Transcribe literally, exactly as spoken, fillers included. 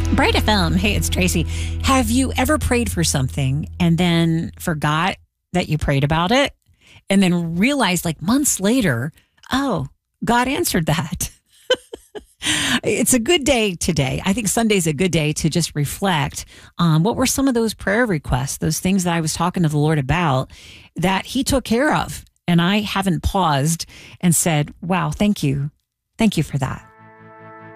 Bright F M. Hey, it's Tracy. Have you ever prayed for something and then forgot that you prayed about it and then realized like months later, oh, God answered that? It's a good day today. I think Sunday's a good day to just reflect on what were some of those prayer requests, those things that I was talking to the Lord about that he took care of. And I haven't paused and said, wow, thank you. Thank you for that.